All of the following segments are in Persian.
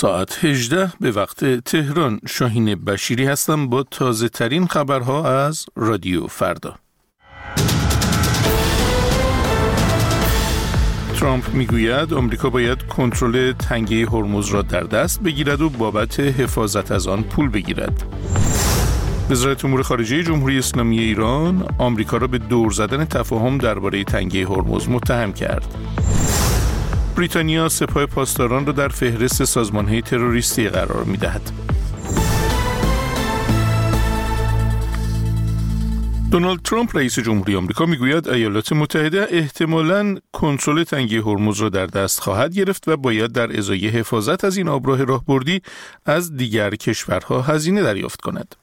ساعت 18 به وقت تهران. شاهین بشیری هستم با تازه ترین خبرها از رادیو فردا. ترامپ میگوید آمریکا باید کنترل تنگه هرمز را در دست بگیرد و بابت حفاظت از آن پول بگیرد. وزارت امور خارجه جمهوری اسلامی ایران آمریکا را به دور زدن تفاهم درباره تنگه هرمز متهم کرد. بریتانیا سپاه پاسداران را در فهرست سازمان‌های تروریستی قرار می‌دهد. دونالد ترامپ رئیس جمهوری آمریکا میگوید ایالات متحده احتمالاً کنترل تنگه هرمز را در دست خواهد گرفت و باید در ازای حفاظت از این آبراه راهبردی از دیگر کشورها هزینه دریافت کند.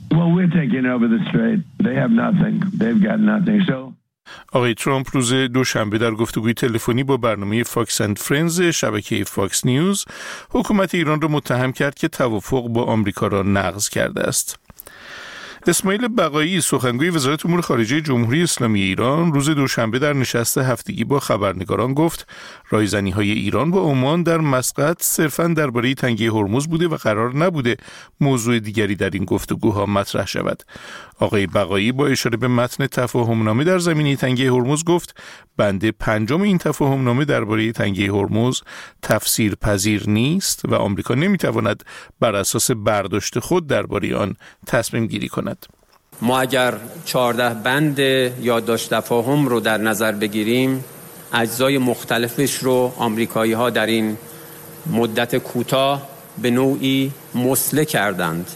آقای ترامپ روز دوشنبه در گفتگوی تلفنی با برنامه فاکس اند فرندز شبکه فاکس نیوز حکومت ایران را متهم کرد که توافق با آمریکا را نقض کرده است. اسماعیل بقایی سخنگوی وزارت امور خارجه جمهوری اسلامی ایران روز دوشنبه در نشست هفتگی با خبرنگاران گفت رایزنی‌های ایران با عمان در مسقط صرفاً درباره تنگه هرمز بوده و قرار نبوده موضوع دیگری در این گفتگوها مطرح شود. آقای بقایی با اشاره به متن تفاهمنامه در زمینه تنگه هرمز گفت بند 5 این تفاهمنامه درباره تنگه هرمز تفسیر پذیر نیست و آمریکا نمیتواند بر اساس برداشت خود درباره آن تصمیم گیری کند. ما اگر 14 بند یادداشت تفاهم رو در نظر بگیریم اجزای مختلفش رو آمریکایی‌ها در این مدت کوتاه به نوعی مسله کردند.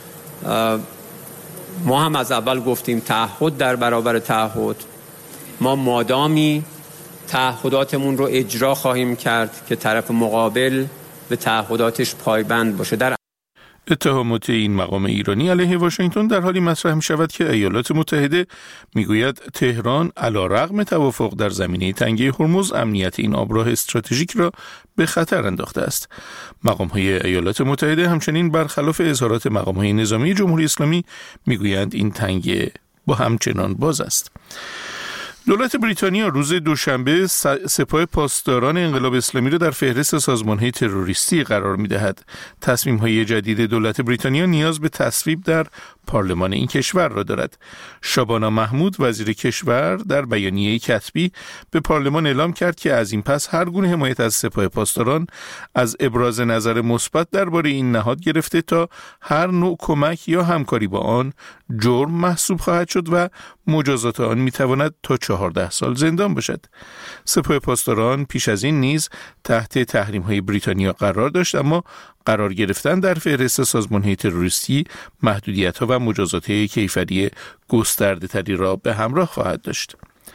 ما هم از اول گفتیم تعهد در برابر تعهد، ما مادامی تعهداتمون رو اجرا خواهیم کرد که طرف مقابل به تعهداتش پایبند باشه. در اتهامات این مقام ایرانی علیه واشنگتن در حالی مطرح می شود که ایالات متحده میگوید تهران علیرغم توافق در زمینه تنگه هرمز امنیت این آبراه استراتژیک را به خطر انداخته است. مقام‌های ایالات متحده همچنین برخلاف اظهارات مقام‌های نظامی جمهوری اسلامی میگویند این تنگه با همچنان باز است. دولت بریتانیا روز دوشنبه سپاه پاسداران انقلاب اسلامی را در فهرست سازمان‌های تروریستی قرار می‌دهد. تصمیم‌های جدید دولت بریتانیا نیاز به تصویب در پارلمان این کشور را دارد. شبانا محمود وزیر کشور در بیانیه‌ای کتبی به پارلمان اعلام کرد که از این پس هر گونه حمایت از سپاه پاسداران از ابراز نظر مثبت درباره این نهاد گرفته تا هر نوع کمک یا همکاری با آن جرم محسوب خواهد شد و مجازات آن می‌تواند تا 14 سال زندان باشد. سپاه پاسداران پیش از این نیز تحت تحریم‌های بریتانیا قرار داشت، اما قرار گرفتن در فهرست سازمان‌های تروریستی محدودیت‌ها و مجازات کیفری گسترده‌تری را به همراه خواهد داشت.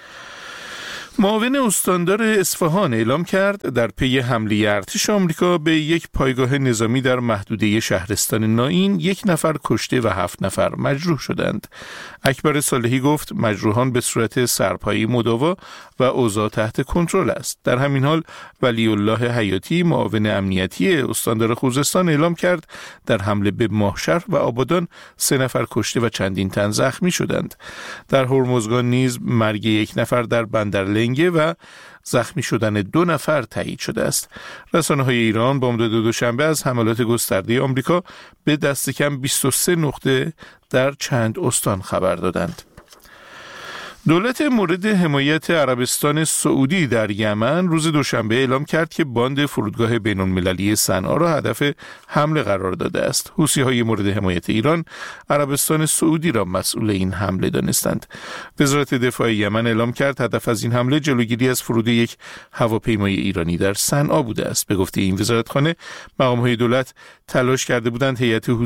معاون استاندار اصفهان اعلام کرد در پی حمله ارتش آمریکا به یک پایگاه نظامی در محدوده شهرستان نائین 1 نفر کشته و 7 نفر مجروح شدند. اکبر صالحی گفت مجروحان به صورت سرپایی مداوا و اوضاع تحت کنترل است. در همین حال ولی الله حیاتی معاون امنیتی استاندار خوزستان اعلام کرد در حمله به ماهشهر و آبادان 3 نفر کشته و چندین تن زخمی شدند. در هرمزگان نیز مرگ 1 نفر در بندرلنگه و زخمی شدن 2 نفر تایید شده است. رسانه‌های ایران بامداد دوشنبه از حملات گسترده آمریکا به دست کم 23 نقطه در چند استان خبر دادند. دولت مورد حمایت عربستان سعودی در یمن روز دوشنبه اعلام کرد که باند فرودگاه بین‌المللی صنعا را هدف حمله قرار داده است. حوثی‌های مورد حمایت ایران عربستان سعودی را مسئول این حمله دانستند. وزارت دفاع یمن اعلام کرد هدف از این حمله جلوگیری از فرود یک هواپیمای ایرانی در صنعا بوده است. به گفته این وزارتخانه مقام‌های دولت تلاش کرده بودند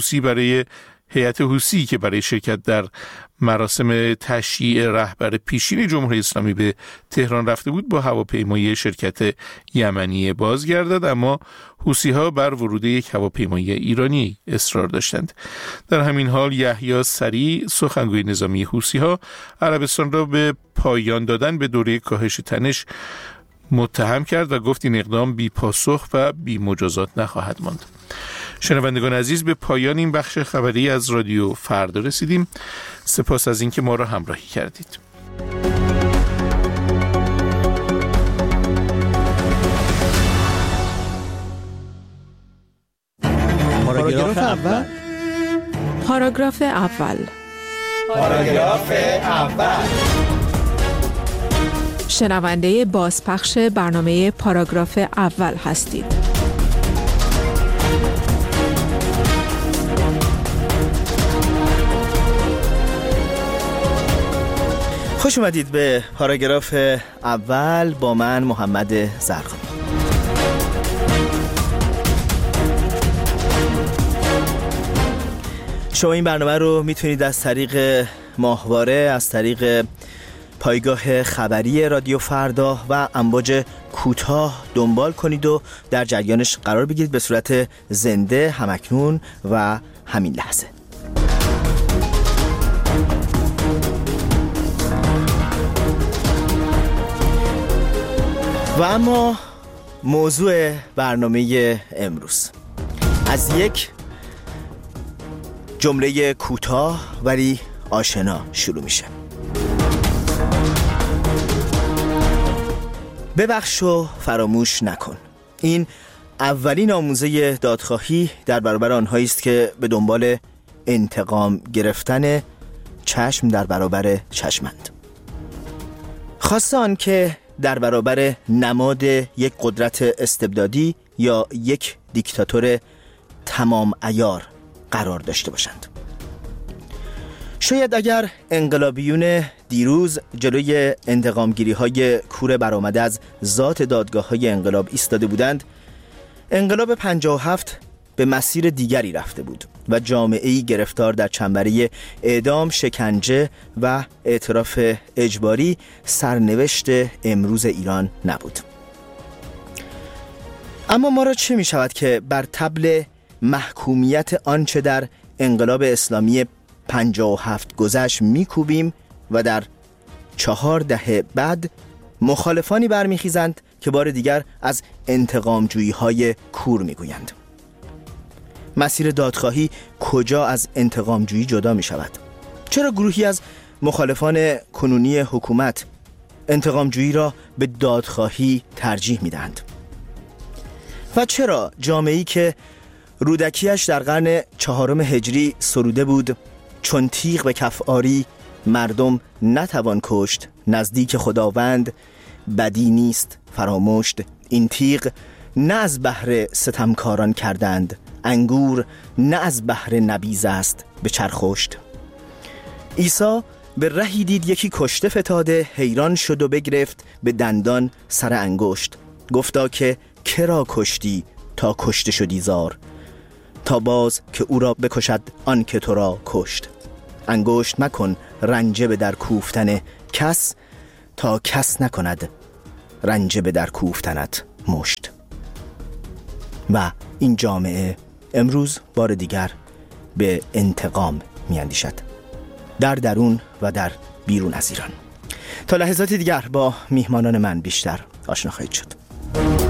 هیئت حوثی که برای شرکت در مراسم تشییع رهبر پیشین جمهوری اسلامی به تهران رفته بود با هواپیمای شرکت یمنی بازگردد، اما حوثی‌ها بر ورود یک هواپیمای ایرانی اصرار داشتند. در همین حال یحیی سریع سخنگوی نظامی حوثی‌ها عربستان را به پایان دادن به دوره کاهش تنش متهم کرد و گفت این اقدام بی پاسخ و بی مجازات نخواهد ماند. شنوندگان عزیز، به پایان این بخش خبری از رادیو فردا رسیدیم. سپاس از اینکه ما را همراهی کردید. پاراگراف اول. پاراگراف اول. پاراگراف اول. شنونده بازپخش برنامه پاراگراف اول هستید. خوش اومدید به پاراگراف اول با من محمد زرقامی. شما این برنامه رو میتونید از طریق ماهواره، از طریق پایگاه خبری رادیو فردا و امواج کوتاه دنبال کنید و در جریانش قرار بگیرید به صورت زنده، همکنون و همین لحظه. و اما موضوع برنامه امروز از یک جمله کوتاه ولی آشنا شروع میشه. ببخش و فراموش نکن. این اولین آموزه دادخواهی در برابر آنهایی است که به دنبال انتقام گرفتن چشم در برابر چشمند. خاصه آن که در برابر نماد یک قدرت استبدادی یا یک دیکتاتور تمام عیار قرار داشته باشند. شاید اگر انقلابیون دیروز جلوی انتقامگیری‌های کور برآمده از ذات دادگاه‌های انقلاب ایستاده بودند، انقلاب 57 به مسیر دیگری رفته بود و جامعه‌ای گرفتار در چنبره اعدام، شکنجه و اعتراف اجباری سرنوشت امروز ایران نبود. اما ما را چه می شود که بر طبل محکومیت آنچه در انقلاب اسلامی 57 گذشت میکوبیم و در 4 دهه بعد مخالفانی برمیخیزند که بار دیگر از انتقامجویی‌های کور میگویند. مسیر دادخواهی کجا از انتقامجویی جدا می شود؟ چرا گروهی از مخالفان کنونی حکومت انتقامجویی را به دادخواهی ترجیح می دهند؟ و چرا جامعه‌ای که رودکیش در قرن 4 هجری سروده بود چون تیغ به کف آری مردم نتوان کشت، نزدیک خداوند بدی نیست فراموشت، این تیغ نه از بهر ستمکاران کردند، انگور نه از بهر نبیذ است به چرخشت. عیسی به رهی دید یکی کشته فتاده، حیران شد و بگرفت به دندان سر انگشت، گفتا که کرا کشتی تا کشته شدی زار، تا باز که او را بکشد آن که تو را کشت. انگشت مکن رنجه به در کوفتن کس، تا کس نکند رنجه به در کوفتنت مشت. و این جامعه امروز بار دیگر به انتقام میاندیشد، در درون و در بیرون از ایران. تا لحظات دیگر با میهمانان من بیشتر آشنا خواهید شد.